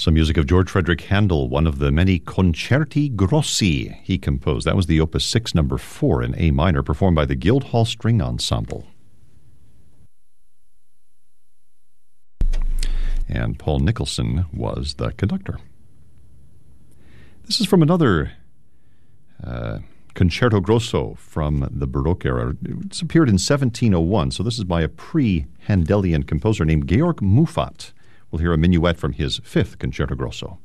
Some music of George Frederick Handel, one of the many concerti grossi he composed. That was the Opus 6, number 4 in A minor, performed by the Guildhall String Ensemble. And Paul Nicholson was the conductor. This is from another Concerto Grosso from the Baroque era. It's appeared in 1701, so this is by a pre-Handelian composer named Georg Muffat. We'll hear a minuet from his 5th Concerto Grosso.